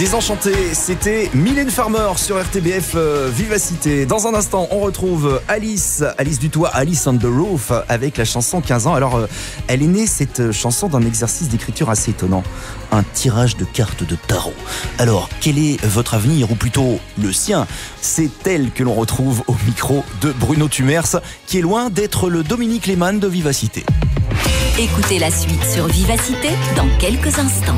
Désenchanté, c'était Mylène Farmer sur RTBF Vivacité. Dans un instant, on retrouve Alice du Toit, Alice on the Roof, avec la chanson 15 ans. Alors, elle est née, cette chanson, d'un exercice d'écriture assez étonnant. Un tirage de cartes de tarot. Alors, quel est votre avenir, ou plutôt le sien? C'est elle que l'on retrouve au micro de Bruno Tumers, qui est loin d'être le Dominique Lehmann de Vivacité. Écoutez la suite sur Vivacité dans quelques instants.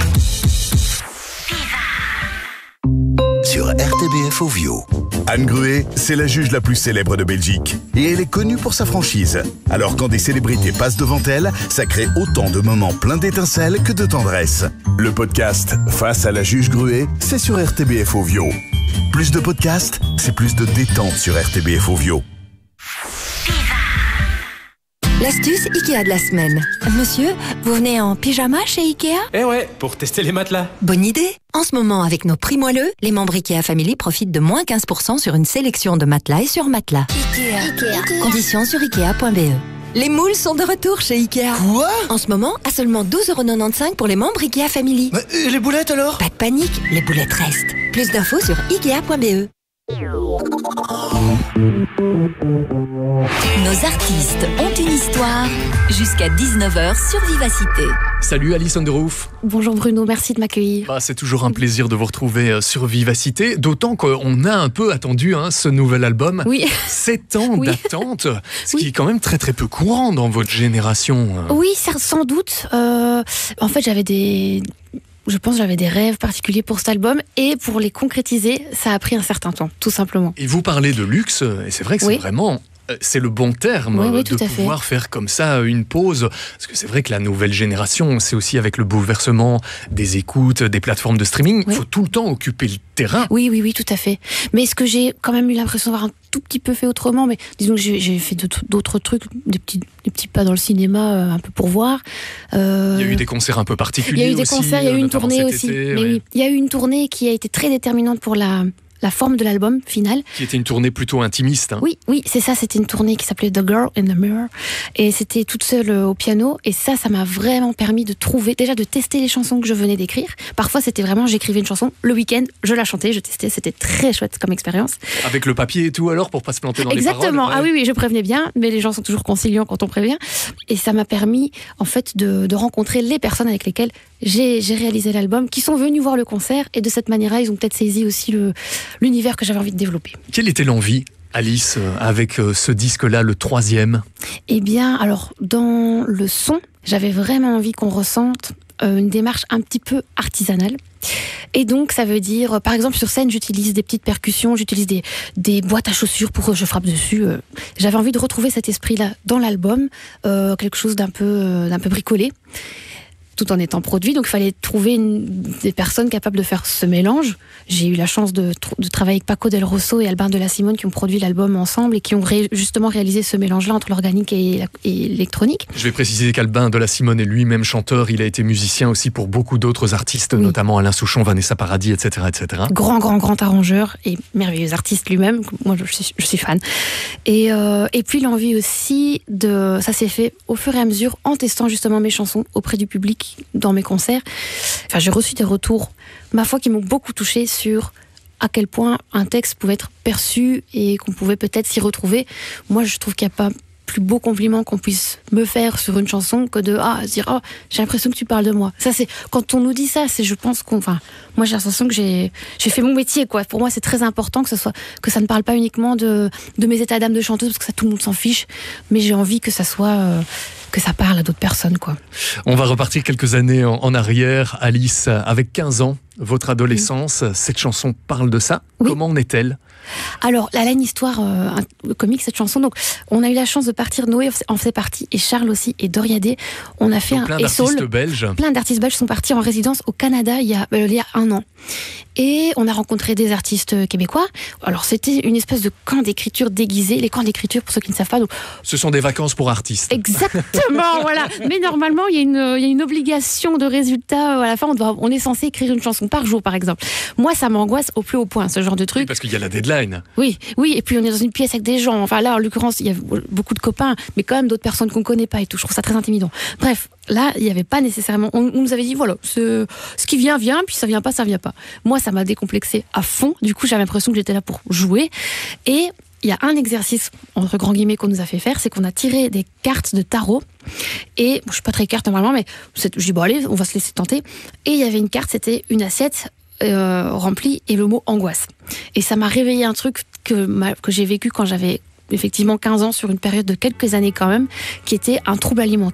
Sur RTBF Ovio. Anne Gruet, c'est la juge la plus célèbre de Belgique. Et elle est connue pour sa franchise. Alors quand des célébrités passent devant elle, ça crée autant de moments pleins d'étincelles que de tendresse. Le podcast Face à la juge Gruet, c'est sur RTBF Ovio. Plus de podcasts, c'est plus de détente sur RTBF Ovio. L'astuce Ikea de la semaine. Monsieur, vous venez en pyjama chez Ikea? Eh ouais, pour tester les matelas. Bonne idée! En ce moment, avec nos prix moelleux, les membres Ikea Family profitent de moins 15% sur une sélection de matelas et sur matelas. Ikea. Conditions sur Ikea.be. Les moules sont de retour chez Ikea. Quoi? En ce moment, à seulement 12,95€ pour les membres Ikea Family. Et les boulettes alors? Pas de panique, les boulettes restent. Plus d'infos sur Ikea.be. Nos artistes ont une histoire jusqu'à 19h sur Vivacité. Salut Alice on the Roof. Bonjour Bruno, merci de m'accueillir. C'est toujours un plaisir de vous retrouver sur Vivacité, d'autant qu'on a un peu attendu ce nouvel album. Oui. 7 ans d'attente, ce qui est quand même très très peu courant dans votre génération. Oui, sans doute. En fait, j'avais des rêves particuliers pour cet album, et pour les concrétiser, ça a pris un certain temps, tout simplement. Et vous parlez de luxe, et c'est vrai que c'est vraiment... C'est le bon terme de pouvoir faire comme ça une pause. Parce que c'est vrai que la nouvelle génération, c'est aussi avec le bouleversement des écoutes, des plateformes de streaming. Il faut tout le temps occuper le terrain. Oui, tout à fait. Mais ce que j'ai quand même eu l'impression d'avoir un tout petit peu fait autrement, mais disons que j'ai fait d'autres trucs, des petits pas dans le cinéma, un peu pour voir. Il y a eu des concerts un peu particuliers. Il y a eu des concerts, il y a eu une tournée aussi. Oui. Il y a eu une tournée qui a été très déterminante pour la forme de l'album final. Qui était une tournée plutôt intimiste. Oui, c'est ça, c'était une tournée qui s'appelait The Girl in the Mirror. Et c'était toute seule au piano. Et ça m'a vraiment permis de tester les chansons que je venais d'écrire. Parfois, c'était vraiment, j'écrivais une chanson, le week-end, je la chantais, je testais. C'était très chouette comme expérience. Avec le papier et tout alors, pour pas se planter dans les paroles. Exactement. Ah oui, je prévenais bien, mais les gens sont toujours conciliants quand on prévient. Et ça m'a permis, en fait, de rencontrer les personnes avec lesquelles j'ai réalisé l'album, qui sont venus voir le concert. Et de cette manière-là, ils ont peut-être saisi aussi l'univers que j'avais envie de développer. Quelle était l'envie, Alice, avec ce disque-là, le 3e? Eh bien, alors, dans le son, j'avais vraiment envie qu'on ressente une démarche un petit peu artisanale. Et donc, ça veut dire, par exemple, sur scène, j'utilise des petites percussions, j'utilise des boîtes à chaussures pour que je frappe dessus. J'avais envie de retrouver cet esprit-là dans l'album, quelque chose d'un peu bricolé, tout en étant produit. Donc il fallait trouver des personnes capables de faire ce mélange. J'ai eu la chance de travailler avec Paco Del Rosso et Albin de la Simone, qui ont produit l'album ensemble et qui ont justement réalisé ce mélange-là entre l'organique et l'électronique. Je vais préciser qu'Albin de la Simone est lui-même chanteur. Il a été musicien aussi pour beaucoup d'autres artistes, notamment Alain Souchon, Vanessa Paradis, etc. Grand arrangeur et merveilleux artiste lui-même. Moi, je suis fan. Et puis l'envie aussi ça s'est fait au fur et à mesure en testant justement mes chansons auprès du public dans mes concerts. Enfin, j'ai reçu des retours, ma foi, qui m'ont beaucoup touchée sur à quel point un texte pouvait être perçu et qu'on pouvait peut-être s'y retrouver. Moi, je trouve qu'il n'y a pas plus beau compliment qu'on puisse me faire sur une chanson que de dire j'ai l'impression que tu parles de moi. Ça, c'est quand on nous dit ça, c'est, je pense moi j'ai l'impression que j'ai fait mon métier, quoi. Pour moi, c'est très important que ça ne parle pas uniquement de mes états d'âme de chanteuse, parce que ça, tout le monde s'en fiche, mais j'ai envie que ça soit que ça parle à d'autres personnes, quoi. On va repartir quelques années en arrière. Alice, avec 15 ans, votre adolescence, cette chanson parle de ça. Oui. Comment en est-elle? Alors, elle a une histoire comique, cette chanson. Donc, on a eu la chance de partir. Noé en fait partie, et Charles aussi, et Doriadé. On a fait plein d'artistes belges. Plein d'artistes belges sont partis en résidence au Canada il y a 1 an. Et on a rencontré des artistes québécois. Alors, c'était une espèce de camp d'écriture déguisé. Les camps d'écriture, pour ceux qui ne savent pas. Donc... Ce sont des vacances pour artistes. Exactement, voilà. Mais normalement, il y a une obligation de résultat. À la fin, on est censé écrire une chanson par jour, par exemple. Moi, ça m'angoisse au plus haut point, ce genre de truc. Oui, parce qu'il y a la deadline. Oui. Et puis, on est dans une pièce avec des gens. Enfin, là, en l'occurrence, il y a beaucoup de copains, mais quand même d'autres personnes qu'on ne connaît pas et tout. Je trouve ça très intimidant. Bref, Là, il n'y avait pas nécessairement... On nous avait dit, voilà, ce qui vient, puis ça vient pas. Moi, ça m'a décomplexé à fond. Du coup, j'avais l'impression que j'étais là pour jouer. Et il y a un exercice, entre grands guillemets, qu'on nous a fait faire, c'est qu'on a tiré des cartes de tarot. Et je suis pas très carte normalement, mais je dis, bon allez, on va se laisser tenter. Et il y avait une carte, c'était une assiette remplie et le mot angoisse. Et ça m'a réveillé un truc que j'ai vécu quand j'avais effectivement 15 ans, sur une période de quelques années quand même, qui était un trouble alimentaire.